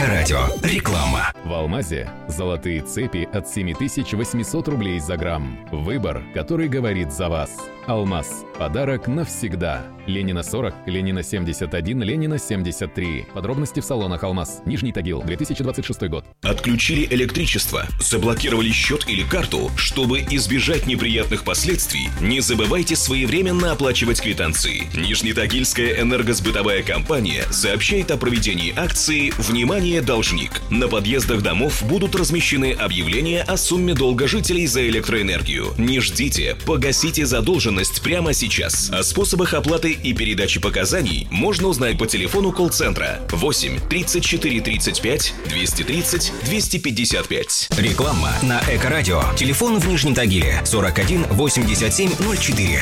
Эко-радио. Реклама. В Алмазе золотые цепи от 7800 рублей за грамм. Выбор, который говорит за вас. Алмаз. Подарок навсегда. Ленина 40, Ленина 71, Ленина 73. Подробности в салонах Алмаз. Нижний Тагил, 2026 год. Отключили электричество, заблокировали счет или карту. Чтобы избежать неприятных последствий, не забывайте своевременно оплачивать квитанции. Нижнетагильская энергосбытовая компания сообщает о проведении акции «Внимание, должник». На подъездах домов будут размещены объявления о сумме долга жителей за электроэнергию. Не ждите, погасите задолженность прямо сейчас. О способах оплаты и передачи показаний можно узнать по телефону колл-центра 8 34 35 230 255. Реклама на Эко-радио. Телефон в Нижнем Тагиле 41 87 04.